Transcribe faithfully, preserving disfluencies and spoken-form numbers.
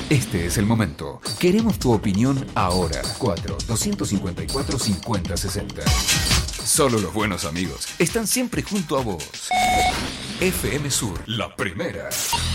Este es el momento. Queremos tu opinión ahora. cuatro doscientos cincuenta y cuatro cincuenta sesenta. Solo los buenos amigos están siempre junto a vos. F M Sur, la primera.